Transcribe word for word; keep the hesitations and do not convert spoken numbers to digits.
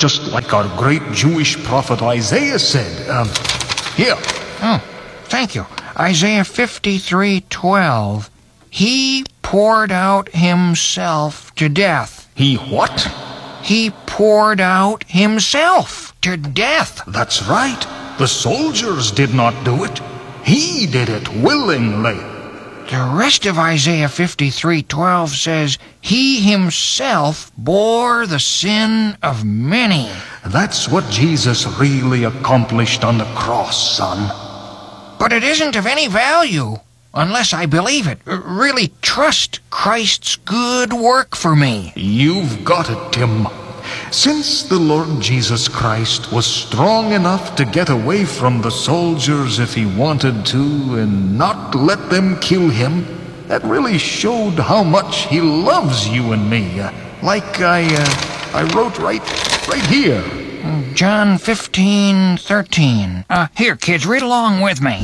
just like our great Jewish prophet Isaiah said. Um, here. Oh, thank you. Isaiah fifty-three twelve. He poured out himself to death. He what? He poured out himself to death. That's right. The soldiers did not do it. He did it willingly. The rest of Isaiah fifty-three twelve says, He himself bore the sin of many. That's what Jesus really accomplished on the cross, son. But it isn't of any value unless I believe it, really trust Christ's good work for me. You've got it, Tim. Since the Lord Jesus Christ was strong enough to get away from the soldiers if he wanted to and not let them kill him, that really showed how much he loves you and me. Uh, like I, uh, I wrote right, right here. John fifteen thirteen. Uh, here, kids, read along with me.